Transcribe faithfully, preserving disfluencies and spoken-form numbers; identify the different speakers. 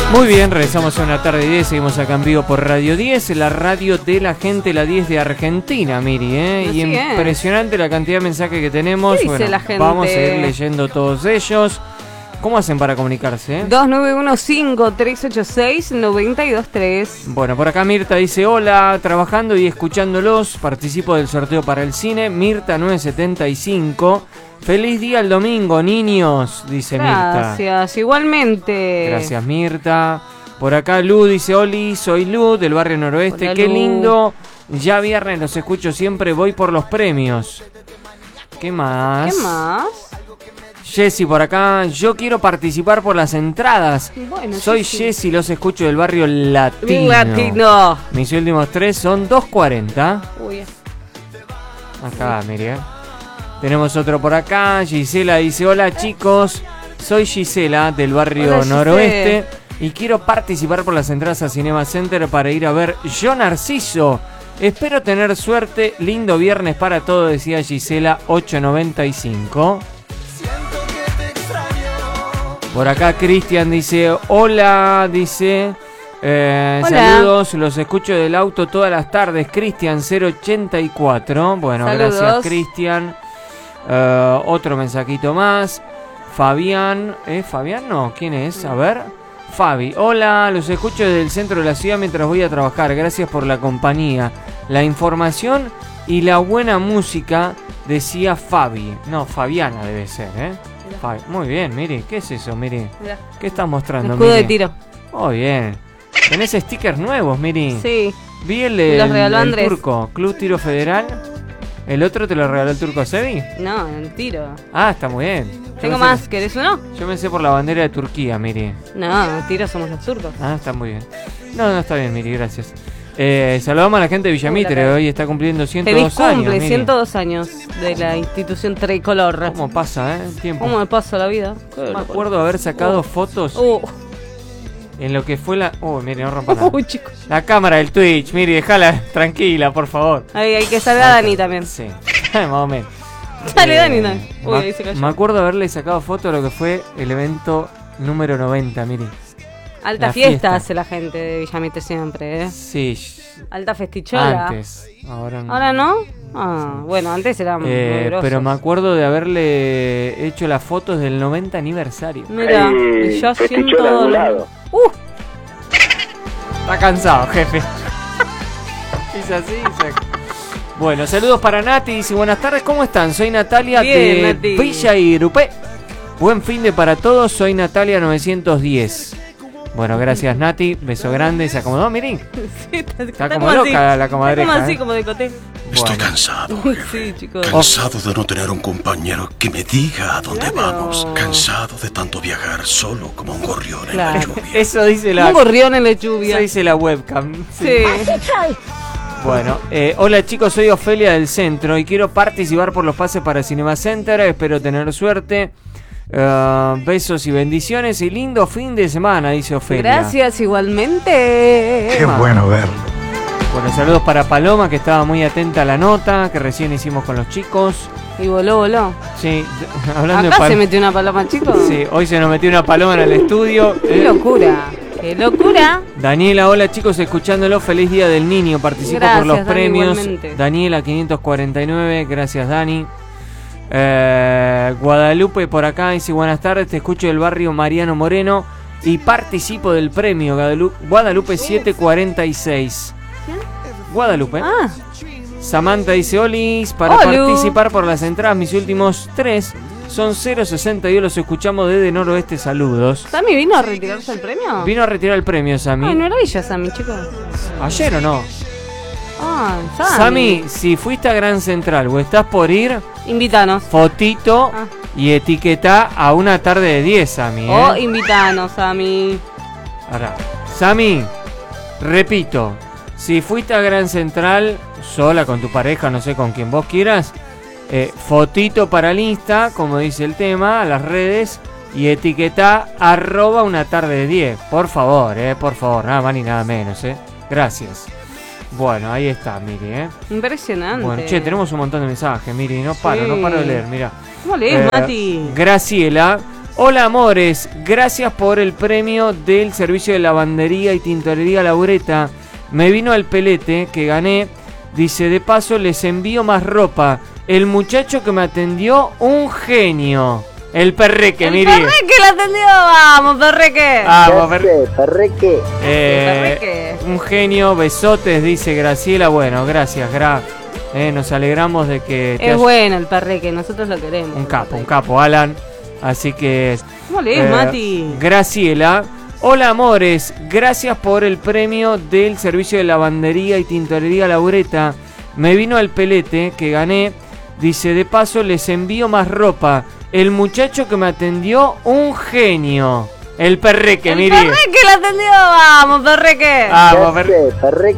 Speaker 1: Muy bien, regresamos a una tarde diez, seguimos acá en vivo por Radio diez, la radio de la gente, la diez de Argentina, Miri, ¿eh?
Speaker 2: Así
Speaker 1: y
Speaker 2: es.
Speaker 1: Impresionante la cantidad de mensajes que tenemos.
Speaker 2: ¿Qué dice
Speaker 1: bueno,
Speaker 2: la gente?
Speaker 1: Vamos a ir leyendo todos ellos. ¿Cómo hacen para comunicarse? Eh?
Speaker 2: dos nueve uno cinco tres ocho seis nueve dos tres.
Speaker 1: Bueno, por acá Mirta dice, hola, trabajando y escuchándolos, participo del sorteo para el cine, Mirta nueve setenta y cinco. Feliz día el domingo, niños, dice Mirta.
Speaker 2: Gracias, igualmente.
Speaker 1: Gracias, Mirta. Por acá Lu dice, Oli, soy Lu del barrio noroeste.
Speaker 2: Hola,
Speaker 1: Qué
Speaker 2: Lu.
Speaker 1: lindo. Ya viernes los escucho siempre, voy por los premios. ¿Qué más?
Speaker 2: ¿Qué más?
Speaker 1: Jessy por acá, yo quiero participar por las entradas.
Speaker 2: Bueno,
Speaker 1: Soy
Speaker 2: sí, sí.
Speaker 1: Jessy, los escucho del barrio latino.
Speaker 2: Latino.
Speaker 1: Mis últimos tres son dos cuarenta.
Speaker 2: Uy,
Speaker 1: Acá, mire. Tenemos otro por acá. Gisela dice, hola chicos, soy Gisela del barrio
Speaker 2: Hola, Gisela.
Speaker 1: noroeste y quiero participar por las entradas a Cinema Center para ir a ver Yo Narciso. Espero tener suerte. Lindo viernes para todos, decía Gisela ocho noventa y cinco. Por acá Cristian dice, hola, dice, eh,
Speaker 2: Hola.
Speaker 1: saludos, los escucho del auto todas las tardes, Cristian cero ochenta y cuatro. Bueno,
Speaker 2: Saludos.
Speaker 1: gracias Cristian. Eh, otro mensajito más. Fabián, ¿eh? Fabián no, ¿quién es? A ver. Fabi, hola, los escucho desde el centro de la ciudad mientras voy a trabajar, gracias por la compañía, la información y la buena música, decía Fabi. No, Fabiana debe ser, ¿eh? Fabi. Muy bien, mire, ¿qué es eso, mire?
Speaker 2: mirá.
Speaker 1: ¿Qué estás mostrando,
Speaker 2: Escudo de
Speaker 1: Miri?
Speaker 2: tiro.
Speaker 1: Muy bien. ¿Tenés stickers nuevos, Miri?
Speaker 2: Sí.
Speaker 1: Vi el,
Speaker 2: Me los
Speaker 1: el-
Speaker 2: regaló
Speaker 1: el
Speaker 2: Andrés.
Speaker 1: turco, Club Tiro Federal. ¿El otro te lo regaló el turco Sebi?
Speaker 2: No, el tiro.
Speaker 1: Ah, está muy bien. Yo
Speaker 2: Tengo
Speaker 1: pensé
Speaker 2: más,
Speaker 1: que-
Speaker 2: ¿querés uno?
Speaker 1: Yo pensé por la bandera de Turquía, Miri.
Speaker 2: No, el tiro somos los turcos.
Speaker 1: Ah, está muy bien. No, no, está bien, Miri, gracias. Eh, saludamos a la gente de Villamitre,
Speaker 2: Hola.
Speaker 1: hoy está cumpliendo ciento
Speaker 2: Feliz
Speaker 1: dos años.
Speaker 2: cumple,
Speaker 1: Miri.
Speaker 2: ciento dos años de la institución tricolor.
Speaker 1: ¿Cómo pasa, eh? El tiempo.
Speaker 2: ¿Cómo me pasa la vida?
Speaker 1: Me acuerdo haber sacado
Speaker 2: Uh.
Speaker 1: fotos
Speaker 2: Uh,
Speaker 1: en lo que fue la... Oh, mire, no rompa nada.
Speaker 2: uy, chicos.
Speaker 1: La cámara del Twitch, Miri, déjala tranquila, por favor.
Speaker 2: Ahí hay que salvar a Dani también.
Speaker 1: Sí, más o menos.
Speaker 2: Dale,
Speaker 1: Eh,
Speaker 2: Dani, Dani. Uy,
Speaker 1: me,
Speaker 2: ahí se cayó.
Speaker 1: me acuerdo haberle sacado foto de lo que fue el evento número noventa, Miri.
Speaker 2: Alta
Speaker 1: la
Speaker 2: fiesta,
Speaker 1: fiesta.
Speaker 2: hace la gente de Villamitre siempre, ¿eh?
Speaker 1: Sí,
Speaker 2: Alta festichola.
Speaker 1: antes. Ahora no.
Speaker 2: ¿Ahora no? Ah, bueno, antes era muy
Speaker 1: Eh,
Speaker 2: grosos.
Speaker 1: pero me acuerdo de haberle hecho las fotos del noventa aniversario.
Speaker 2: Mira,
Speaker 3: Hey,
Speaker 2: y yo
Speaker 3: festichola
Speaker 2: siento...
Speaker 3: de un lado.
Speaker 2: Uh,
Speaker 1: Está cansado, jefe. Dice así, dice... Bueno, saludos para Nati. Dice, buenas tardes, ¿cómo están? Soy Natalia
Speaker 2: Bien,
Speaker 1: de
Speaker 2: Nati.
Speaker 1: Villa Irupé. Buen fin de para todos, soy Natalia novecientos diez. Bueno, gracias Nati, beso grande, se acomodó, miren.
Speaker 2: sí, está,
Speaker 1: Está como loca la comadreja,
Speaker 2: Está como así,
Speaker 1: ¿eh?
Speaker 2: como de coté.
Speaker 4: Estoy
Speaker 1: Bueno.
Speaker 4: cansado.
Speaker 2: sí, chicos.
Speaker 4: Cansado de no tener un compañero que me diga a dónde
Speaker 2: Claro.
Speaker 4: vamos. Cansado de tanto viajar solo como un gorrión en la
Speaker 2: Claro.
Speaker 4: lluvia.
Speaker 1: Eso dice la...
Speaker 2: Un gorrión en la
Speaker 1: Eso
Speaker 2: lluvia.
Speaker 1: dice la webcam.
Speaker 2: Sí.
Speaker 1: Bueno, eh, hola chicos, soy Ofelia del Centro y quiero participar por los pases para Cinema Center. Espero tener suerte. Eh, besos y bendiciones y lindo fin de semana, dice Ofelia.
Speaker 2: Gracias, igualmente.
Speaker 5: Qué bueno verlo.
Speaker 1: Bueno, saludos para Paloma, que estaba muy atenta a la nota que recién hicimos con los chicos.
Speaker 2: Y voló, voló.
Speaker 1: Sí, hablando
Speaker 2: Acá
Speaker 1: de
Speaker 2: se
Speaker 1: Paloma.
Speaker 2: metió una paloma, chicos.
Speaker 1: Sí, hoy se nos metió una paloma en el estudio.
Speaker 2: Qué
Speaker 1: Eh,
Speaker 2: locura. Qué locura.
Speaker 1: Daniela, hola chicos, escuchándolo, feliz día del niño, participo
Speaker 2: Gracias,
Speaker 1: por los
Speaker 2: Dani,
Speaker 1: premios.
Speaker 2: igualmente.
Speaker 1: Daniela quinientos cuarenta y nueve, gracias Dani. Eh, Guadalupe por acá dice, buenas tardes, te escucho del barrio Mariano Moreno y participo del premio Guadalupe, Guadalupe setecientos cuarenta y seis. Guadalupe.
Speaker 2: Ah,
Speaker 1: Samantha dice, Olis, para
Speaker 2: Olu.
Speaker 1: participar por las entradas, mis últimos tres son cero sesenta y dos, los escuchamos desde Noroeste, saludos.
Speaker 2: ¿Sammy vino a retirarse el premio?
Speaker 1: Vino a retirar el premio, Sammy.
Speaker 2: Ay, no era Villa, Sammy, chicos.
Speaker 1: ¿Ayer o no?
Speaker 2: Ah, Sammy.
Speaker 1: Sammy, si fuiste a Gran Central o estás por ir,
Speaker 2: Invítanos.
Speaker 1: fotito
Speaker 2: Ah.
Speaker 1: y etiqueta a una tarde de diez, Sammy. ¿eh?
Speaker 2: O invítanos, Sammy.
Speaker 1: Ahora, Sammy, repito, si fuiste a Gran Central sola, con tu pareja, no sé, con quien vos quieras, eh, fotito para el Insta, como dice el tema, a las redes y etiqueta arroba una tarde de diez. Por favor, eh, por favor, nada más ni nada menos, eh. Gracias. Bueno, ahí está, Miri, eh.
Speaker 2: Impresionante.
Speaker 1: Bueno, che, tenemos un montón de mensajes, Miri, no paro,
Speaker 2: Sí.
Speaker 1: no paro de leer, mira.
Speaker 2: ¿Cómo lees,
Speaker 1: Eh,
Speaker 2: Mati?
Speaker 1: Graciela, Hola amores, gracias por el premio del servicio de lavandería y tintorería Laureta. Me vino al pelete que gané. Dice, de paso les envío más ropa. El muchacho que me atendió, un genio. El perreque,
Speaker 2: El
Speaker 1: mire.
Speaker 2: perreque lo atendió, vamos, perreque.
Speaker 1: Vamos, perreque.
Speaker 3: Perreque.
Speaker 1: Eh,
Speaker 2: Perreque.
Speaker 1: un genio, besotes, dice Graciela. Bueno, gracias, Gra. Eh, nos alegramos de que te
Speaker 2: Es
Speaker 1: haya-
Speaker 2: bueno el perreque, nosotros lo queremos.
Speaker 1: Un capo, un capo, Alan. Así que...
Speaker 2: ¿Cómo lees,
Speaker 1: eh,
Speaker 2: Mati?
Speaker 1: Graciela. Hola amores, gracias por el premio del servicio de lavandería y tintorería Laureta. Me vino al pelete que gané. Dice, de paso les envío más ropa. El muchacho que me atendió, un genio. El perreque,
Speaker 2: El
Speaker 1: mire.
Speaker 2: perreque lo atendió, vamos, perreque.
Speaker 1: Vamos, perreque.
Speaker 3: Perreque.